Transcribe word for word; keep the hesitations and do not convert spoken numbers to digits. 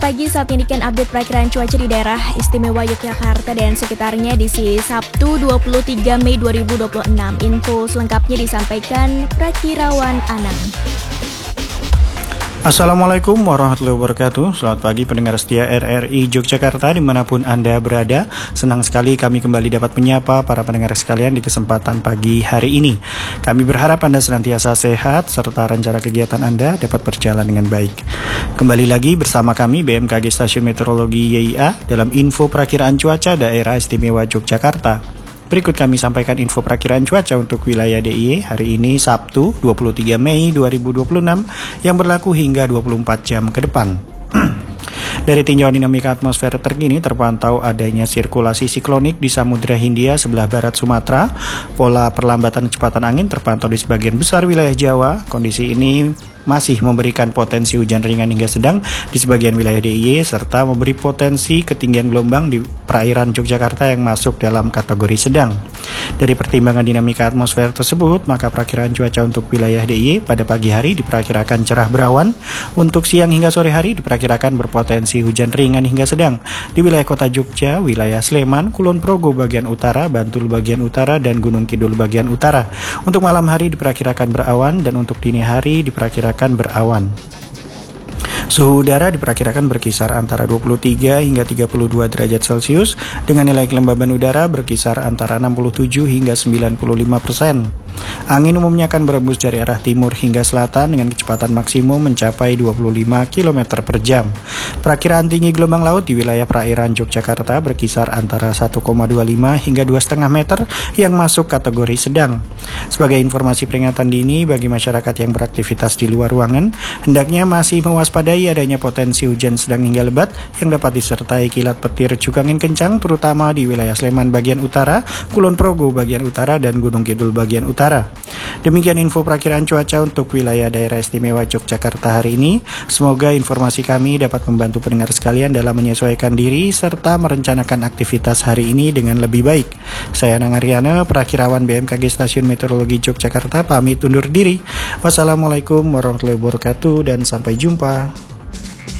Pagi saat ini kan update perakiraan cuaca di daerah istimewa Yogyakarta dan sekitarnya di si Sabtu dua puluh tiga Mei dua ribu dua puluh enam. Info selengkapnya disampaikan Prakirawan Anang. Assalamualaikum warahmatullahi wabarakatuh. Selamat pagi pendengar setia R R I Yogyakarta dimanapun Anda berada. Senang sekali kami kembali dapat menyapa para pendengar sekalian di kesempatan pagi hari ini. Kami berharap Anda senantiasa sehat serta rencana kegiatan Anda dapat berjalan dengan baik. Kembali lagi bersama kami B M K G Stasiun Meteorologi Y I A dalam info perakiraan cuaca daerah istimewa Yogyakarta. Berikut kami sampaikan info perakiraan cuaca untuk wilayah D I Y hari ini Sabtu dua puluh tiga Mei dua ribu dua puluh enam yang berlaku hingga dua puluh empat jam ke depan. Dari tinjauan dinamika atmosfer terkini terpantau adanya sirkulasi siklonik di Samudra Hindia sebelah barat Sumatera. Pola perlambatan kecepatan angin terpantau di sebagian besar wilayah Jawa. Kondisi ini masih memberikan potensi hujan ringan hingga sedang di sebagian wilayah D I Y serta memberi potensi ketinggian gelombang di perairan Yogyakarta yang masuk dalam kategori sedang. Dari pertimbangan dinamika atmosfer tersebut, maka perkiraan cuaca untuk wilayah D I Y pada pagi hari diperkirakan cerah berawan. Untuk siang hingga sore hari diperkirakan berpotensi hujan ringan hingga sedang di wilayah kota Jogja, wilayah Sleman, Kulon Progo bagian utara, Bantul bagian utara, dan Gunung Kidul bagian utara. Untuk malam hari diperkirakan berawan dan untuk dini hari diperkirakan akan berawan. Suhu udara diperkirakan berkisar antara dua puluh tiga hingga tiga puluh dua derajat Celcius dengan nilai kelembaban udara berkisar antara enam puluh tujuh hingga sembilan puluh lima persen. Angin umumnya akan berembus dari arah timur hingga selatan dengan kecepatan maksimum mencapai dua puluh lima kilometer per jam. Perakiraan tinggi gelombang laut di wilayah perairan Yogyakarta berkisar antara satu koma dua lima hingga dua koma lima meter yang masuk kategori sedang. Sebagai informasi peringatan dini bagi masyarakat yang beraktivitas di luar ruangan, hendaknya masih mewaspadai adanya potensi hujan sedang hingga lebat yang dapat disertai kilat petir juga angin kencang terutama di wilayah Sleman bagian utara, Kulon Progo bagian utara, dan Gunung Kidul bagian utara. Demikian info perakiraan cuaca untuk wilayah daerah istimewa Yogyakarta hari ini. Semoga informasi kami dapat membantu pendengar sekalian dalam menyesuaikan diri serta merencanakan aktivitas hari ini dengan lebih baik. Saya Anang Aryana, Prakirawan B M K G Stasiun Meteorologi Yogyakarta, pamit undur diri. Wassalamualaikum warahmatullahi wabarakatuh dan sampai jumpa.